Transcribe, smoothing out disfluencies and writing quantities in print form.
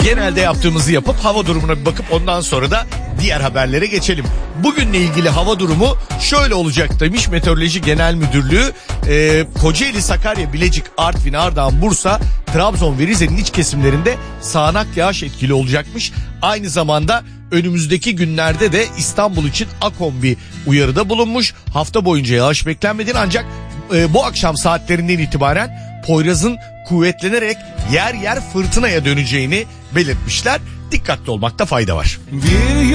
genelde yaptığımızı yapıp hava durumuna bir bakıp ondan sonra da diğer haberlere geçelim. Bugünle ilgili hava durumu şöyle olacak demiş Meteoroloji Genel Müdürlüğü. Kocaeli, Sakarya, Bilecik, Artvin, Ardahan, Bursa, Trabzon ve Rize'nin iç kesimlerinde sağanak yağış etkili olacakmış. Aynı zamanda önümüzdeki günlerde de İstanbul için AKOMBİ uyarıda bulunmuş. Hafta boyunca yağış beklenmediğini ancak bu akşam saatlerinden itibaren Poyraz'ın kuvvetlenerek yer yer fırtınaya döneceğini belirtmişler. Dikkatli olmakta fayda var. Bir